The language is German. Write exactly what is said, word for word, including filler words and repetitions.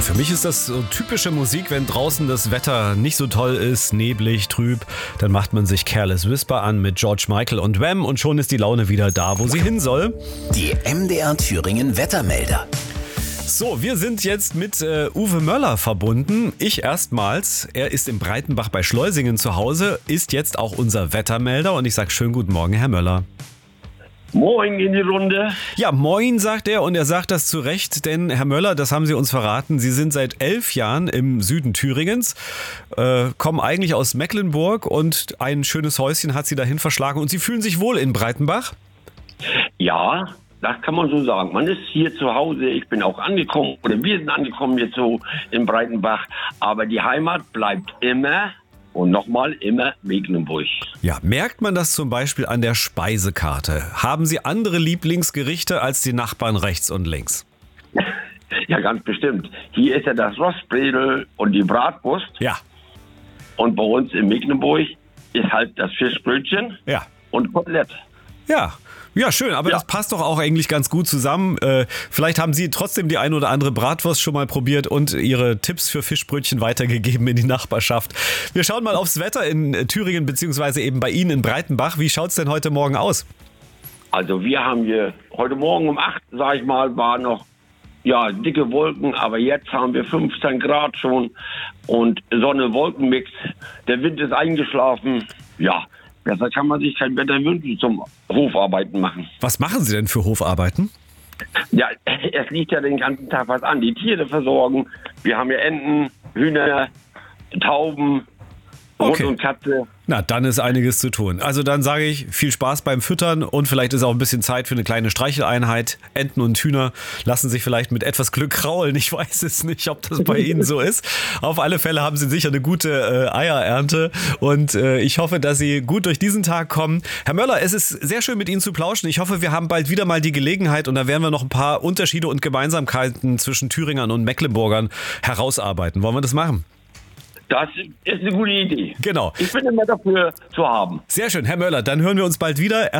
für mich ist das so typische Musik, wenn draußen das Wetter nicht so toll ist, neblig, trüb, dann macht man sich Careless Whisper an mit George Michael und Wham und schon ist die Laune wieder da, wo sie hin soll. Die M D R Thüringen Wettermelder. So, wir sind jetzt mit äh, Uwe Möller verbunden. Ich erstmals. Er ist in Breitenbach bei Schleusingen zu Hause, ist jetzt auch unser Wettermelder und ich sage schönen guten Morgen, Herr Möller. Moin in die Runde. Ja, moin, sagt er und er sagt das zu Recht, denn Herr Möller, das haben Sie uns verraten, Sie sind seit elf Jahren im Süden Thüringens, äh, kommen eigentlich aus Mecklenburg und ein schönes Häuschen hat Sie dahin verschlagen und Sie fühlen sich wohl in Breitenbach? Ja, das kann man so sagen. Man ist hier zu Hause, ich bin auch angekommen, oder wir sind angekommen jetzt so in Breitenbach, aber die Heimat bleibt immer und nochmal immer Mecklenburg. Ja, merkt man das zum Beispiel an der Speisekarte? Haben Sie andere Lieblingsgerichte als die Nachbarn rechts und links? Ja, ganz bestimmt. Hier ist ja das Rostbredel und die Bratwurst. Ja. Und bei uns in Mecklenburg ist halt das Fischbrötchen Ja. und Kotelett. Ja. Ja, schön, aber Ja. das passt doch auch eigentlich ganz gut zusammen. Äh, vielleicht haben Sie trotzdem die ein oder andere Bratwurst schon mal probiert und Ihre Tipps für Fischbrötchen weitergegeben in die Nachbarschaft. Wir schauen mal aufs Wetter in Thüringen, beziehungsweise eben bei Ihnen in Breitenbach. Wie schaut's denn heute Morgen aus? Also wir haben hier heute Morgen um acht, sag ich mal, war noch ja dicke Wolken, aber jetzt haben wir fünfzehn Grad schon und Sonne-Wolkenmix. Der Wind ist eingeschlafen. Ja, besser kann man sich kein Wetter wünschen zum Hofarbeiten machen. Was machen Sie denn für Hofarbeiten? Ja, es liegt ja den ganzen Tag was an. Die Tiere versorgen. Wir haben ja Enten, Hühner, Tauben, Hund Okay. und Katze. Na, dann ist einiges zu tun. Also dann sage ich, viel Spaß beim Füttern und vielleicht ist auch ein bisschen Zeit für eine kleine Streicheleinheit. Enten und Hühner lassen sich vielleicht mit etwas Glück kraulen. Ich weiß es nicht, ob das bei Ihnen so ist. Auf alle Fälle haben Sie sicher eine gute äh, Eierernte und äh, ich hoffe, dass Sie gut durch diesen Tag kommen. Herr Möller, es ist sehr schön mit Ihnen zu plauschen. Ich hoffe, wir haben bald wieder mal die Gelegenheit und da werden wir noch ein paar Unterschiede und Gemeinsamkeiten zwischen Thüringern und Mecklenburgern herausarbeiten. Wollen wir das machen? Das ist eine gute Idee. Genau. Ich bin immer dafür zu haben. Sehr schön, Herr Möller, dann hören wir uns bald wieder.